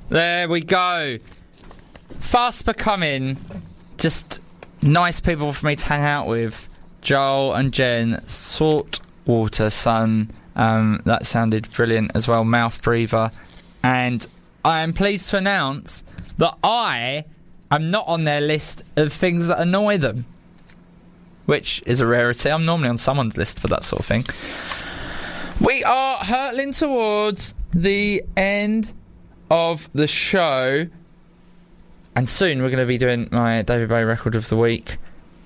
There we go. Fast becoming just nice people for me to hang out with. Joel and Jen, Saltwater Sun. That sounded brilliant as well. Mouth breather. And I am pleased to announce that I am not on their list of things that annoy them, which is a rarity. I'm normally on someone's list for that sort of thing. We are hurtling towards the end of the show, and soon we're going to be doing my David Bowie record of the week.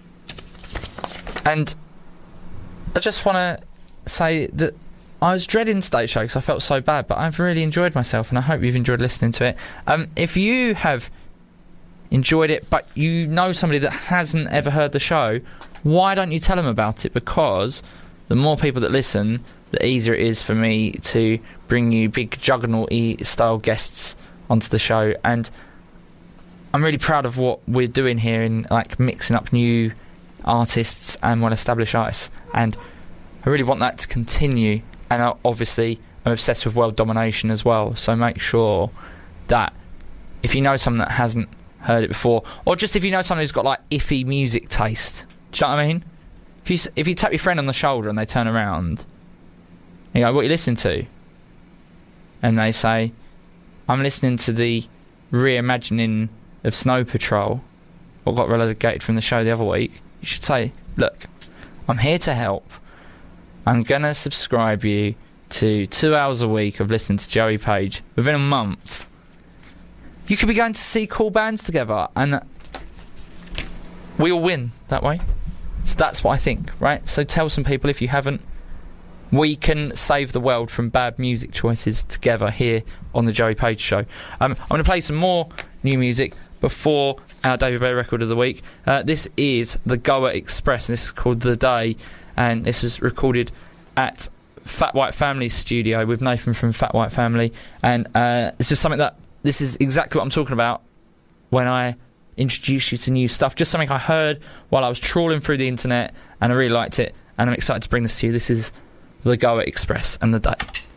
And I just want to say that I was dreading today's show because I felt so bad, but I've really enjoyed myself, and I hope you've enjoyed listening to it. If you have enjoyed it, but you know somebody that hasn't ever heard the show, why don't you tell them about it? Because the more people that listen, the easier it is for me to bring you big juggernaut-y style guests onto the show. And I'm really proud of what we're doing here in like mixing up new artists and well-established artists, and I really want that to continue. And obviously I'm obsessed with world domination as well, so make sure that if you know someone that hasn't heard it before, or just if you know someone who's got like iffy music taste, do you know what I mean? If you tap your friend on the shoulder and they turn around and you go, what are you listening to? And they say, I'm listening to the reimagining of Snow Patrol, what got relegated from the show the other week. You should say, look, I'm here to help. I'm going to subscribe you to 2 hours a week of listening to Joey Page. Within a month, you could be going to see cool bands together, and we all win that way. So that's what I think, right? So tell some people if you haven't. We can save the world from bad music choices together here on the Joey Page Show. I'm going to play some more new music before our David Bowie record of the week. This is the Goa Express, and this is called The Day, and this was recorded at Fat White Family's studio with Nathan from Fat White Family. And this is something that, this is exactly what I'm talking about when I introduce you to new stuff. Just something I heard while I was trawling through the internet, and I really liked it, and I'm excited to bring this to you. This is the Goa Express and The Day.